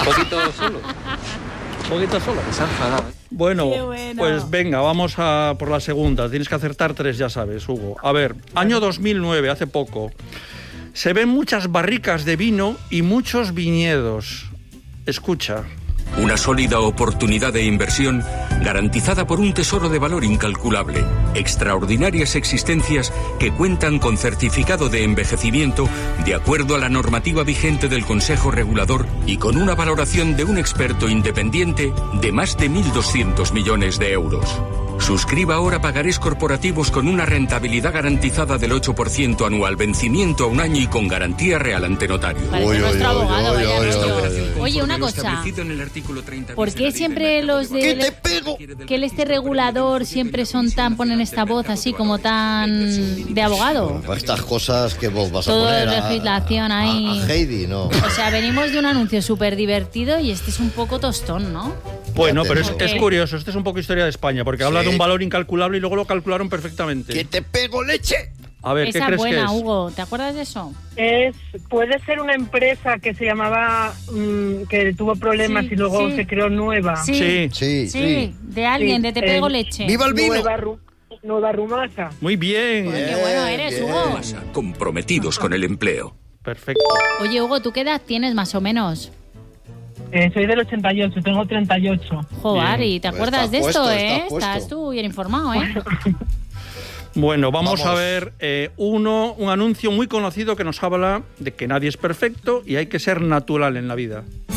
poquito solo. Un poquito solo. Se ha enfadado. Bueno, bueno. pues venga, vamos a por la segunda. Tienes que acertar 3, ya sabes, Hugo. A ver, año 2009, hace poco. Se ven muchas barricas de vino y muchos viñedos. Escucha. Una sólida oportunidad de inversión garantizada por un tesoro de valor incalculable. Extraordinarias existencias que cuentan con certificado de envejecimiento de acuerdo a la normativa vigente del Consejo Regulador y con una valoración de un experto independiente de más de 1.200 millones de euros. Suscriba ahora pagarés corporativos con una rentabilidad garantizada del 8% anual, vencimiento a un año y con garantía real ante notario. Parece nuestro abogado, vaya rollo. Oye, Conforme una lo cosa. establecido en el artículo 30 ¿Por bis de qué la Ley del siempre Mercado los de de... Valores ¡Que te pego! que este regulador siempre son tan... ponen esta voz así como tan... de abogado? Estas cosas que vos vas a Todo poner legislación ahí. a Heidi, ¿no? O sea, venimos de un anuncio súper divertido y este es un poco tostón, ¿no? Bueno, pero es Ok. curioso. Este es un poco historia de España, porque habla Sí. de un valor incalculable y luego lo calcularon perfectamente. ¡Que te pego, leche! A ver, ¿qué Esa crees buena, que es? Hugo. ¿Te acuerdas de eso? Puede ser una empresa que se llamaba, que tuvo problemas Sí, y luego sí. se creó nueva. Sí. Sí. De alguien, Sí, de Te Pego Leche. ¡Viva el vino! Nueva Rumasa. Muy bien. Qué bueno eres, bien. Hugo. comprometidos con el empleo. Perfecto. Oye, Hugo, ¿tú qué edad tienes más o menos? Soy del 88, tengo 38. Joder, Bien. ¿y te Pues acuerdas estás de esto, puesto, eh? estás puesto. Estás tú bien informado, ¿eh? Bueno, vamos a Vamos. ver un anuncio muy conocido que nos habla de que nadie es perfecto y hay que ser natural en la vida.